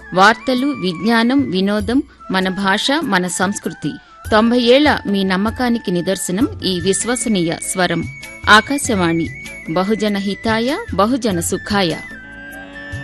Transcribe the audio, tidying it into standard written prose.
వార్తలు, విజ్ఞానం, వినోదం, మన భాష, మన సంస్కృతి. 90 ఏళ్ల మీ నమ్మకానికి నిదర్శనం ఈ విశ్వసనీయ స్వరం. ఆకాశవాణి. బహుజన హితాయ, బహుజన సుఖాయ.